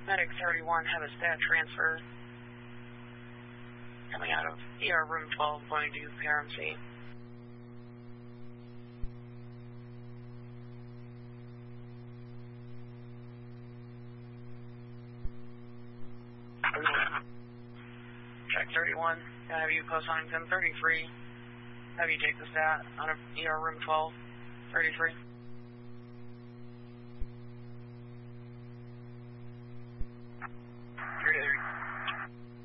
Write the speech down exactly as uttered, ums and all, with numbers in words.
Medic thirty-one, have a stat transfer. Coming out of E R room twelve, going to P R M C. Check thirty-one, gonna have you post Huntington thirty-three. Have you take the stat out of E R room twelve, thirty-three. Three to three.